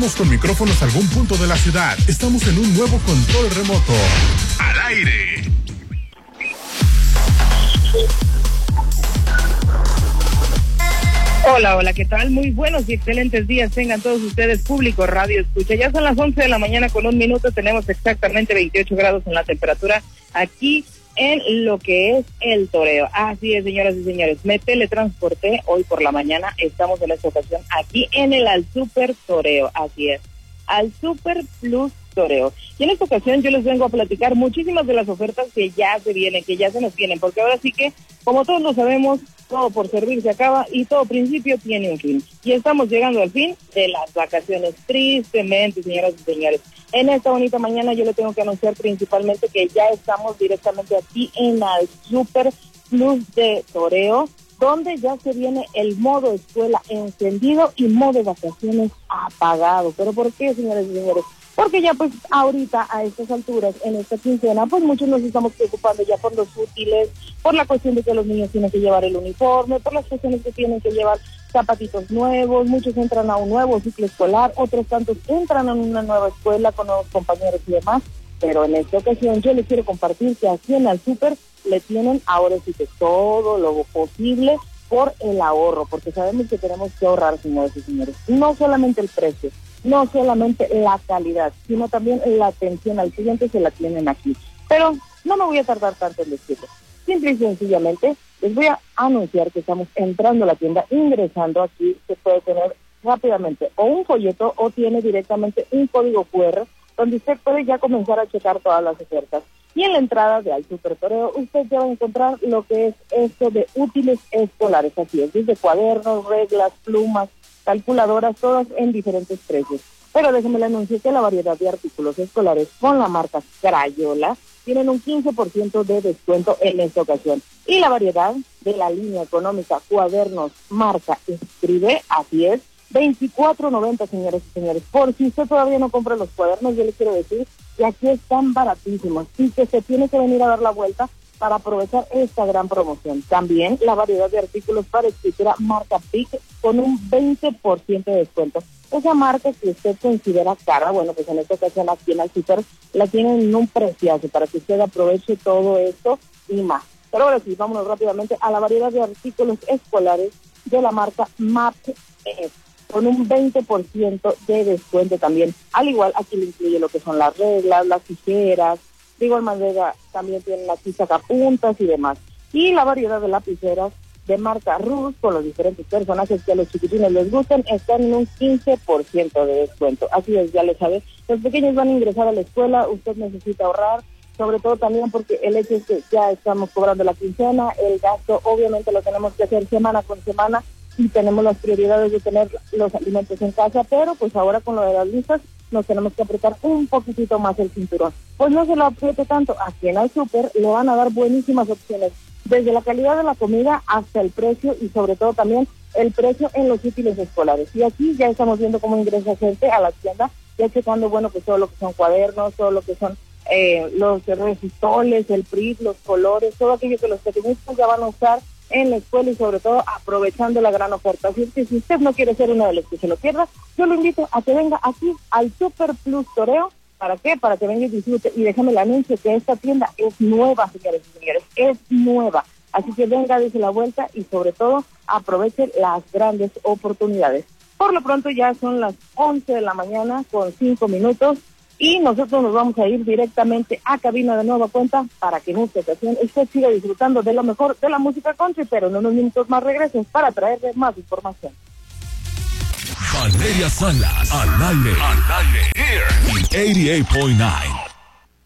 Enviamos con micrófonos a algún punto de la ciudad. Estamos en un nuevo control remoto. ¡Al aire! Hola, ¿qué tal? Muy buenos y excelentes días tengan todos ustedes, público Radio Escucha. Ya son las 11 de la mañana con 1 minuto, tenemos exactamente 28 grados en la temperatura aquí en lo que es el toreo. Así es, señoras y señores, me teletransporté hoy por la mañana, estamos en esta ocasión aquí en el Al Super Toreo, así es, Al Super Plus Toreo. Y en esta ocasión yo les vengo a platicar muchísimas de las ofertas que ya se vienen, que ya se nos vienen, porque ahora sí que, como todos lo sabemos, todo por servir se acaba y todo principio tiene un fin. Y estamos llegando al fin de las vacaciones, tristemente, señoras y señores. En esta bonita mañana yo le tengo que anunciar principalmente que ya estamos directamente aquí en el Super Plus de Toreo, donde ya se viene el modo escuela encendido y modo vacaciones apagado. ¿Pero por qué, señores y señores? Porque ya pues ahorita a estas alturas, en esta quincena, pues muchos nos estamos preocupando ya por los útiles, por la cuestión de que los niños tienen que llevar el uniforme, por las cuestiones que tienen que llevar zapatitos nuevos, muchos entran a un nuevo ciclo escolar, otros tantos entran a una nueva escuela con nuevos compañeros y demás, pero en esta ocasión yo les quiero compartir que aquí en el Super le tienen ahora sí que todo lo posible por el ahorro, porque sabemos que tenemos que ahorrar, señores y señores, no solamente el precio, no solamente la calidad, sino también la atención al cliente se la tienen aquí. Pero no me voy a tardar tanto en decirlo. Simple y sencillamente les voy a anunciar que estamos entrando a la tienda, ingresando aquí, se puede tener rápidamente o un folleto o tiene directamente un código QR donde usted puede ya comenzar a checar todas las ofertas. Y en la entrada de Al Super Toreo usted ya va a encontrar lo que es esto de útiles escolares, así es, desde cuadernos, reglas, plumas, calculadoras, todas en diferentes precios. Pero déjeme le anuncio que la variedad de artículos escolares con la marca Crayola tienen un 15% de descuento en esta ocasión. Y la variedad de la línea económica cuadernos marca Escribe, así es, $24.90, señores y señores. Por si usted todavía no compra los cuadernos, yo le quiero decir que aquí están baratísimos y que se tiene que venir a dar la vuelta para aprovechar esta gran promoción. También la variedad de artículos para escritura marca PIC con un 20% de descuento. Esa marca que usted considera cara, bueno, pues en esta ocasión aquí en el Super la tienen en un preciazo para que usted aproveche todo esto y más. Pero ahora sí, vámonos rápidamente a la variedad de artículos escolares de la marca MAP con un 20% de descuento también. Al igual, aquí le incluye lo que son las reglas, las tijeras. De igual manera, también tienen las sacapuntas y demás. Y la variedad de lapiceras de marca Rus, con los diferentes personajes que a los chiquitines les gustan, están en un 15% de descuento. Así es, ya lo sabe. Los pequeños van a ingresar a la escuela, usted necesita ahorrar, sobre todo también porque el hecho es que ya estamos cobrando la quincena, el gasto obviamente lo tenemos que hacer semana con semana y tenemos las prioridades de tener los alimentos en casa, pero pues ahora con lo de las listas nos tenemos que apretar un poquitito más el cinturón. Pues no se lo apriete tanto, aquí en el Super le van a dar buenísimas opciones, desde la calidad de la comida hasta el precio y sobre todo también el precio en los útiles escolares. Y aquí ya estamos viendo cómo ingresa gente a la tienda, ya checando, bueno, pues todo lo que son cuadernos, todo lo que son los resistoles, el PRIT, los colores, todo aquello que los pequeñitos ya van a usar en la escuela y sobre todo aprovechando la gran oferta. Así es que si usted no quiere ser uno de los que se lo pierda, yo lo invito a que venga aquí al Super Plus Toreo. ¿Para qué? Para que venga y disfrute. Y déjame el anuncio que esta tienda es nueva, señores y señores, es nueva. Así que venga, dése la vuelta y sobre todo aproveche las grandes oportunidades. Por lo pronto ya son las 11 de la mañana con 5 minutos y nosotros nos vamos a ir directamente a cabina de nueva cuenta para que en esta ocasión usted siga disfrutando de lo mejor de la música country, pero en unos minutos más regresen para traerle más información. Valeria Salas, al aire, here, en 88.9.